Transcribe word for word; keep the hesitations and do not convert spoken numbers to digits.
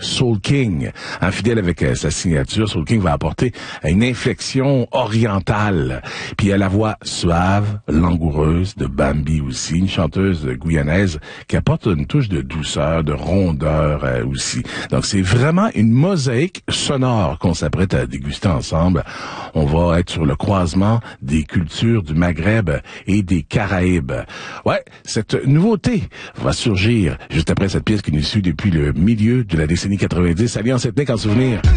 Soul King. Un fidèle avec euh, sa signature, Soul King va apporter une inflexion orientale. Puis il y a la voix suave, langoureuse de Bambi aussi, une chanteuse guyanaise qui apporte une touche de douceur, de rondeur euh, aussi. Donc c'est vraiment une mosaïque sonore qu'on s'apprête à déguster ensemble. On va être sur le croisement des cultures du Maghreb et des Caraïbes. Ouais, cette nouveauté va surgir juste après cette pièce qui nous suit depuis le milieu de la décennie quatre-vingt-dix. Alliance ethnique en souvenir.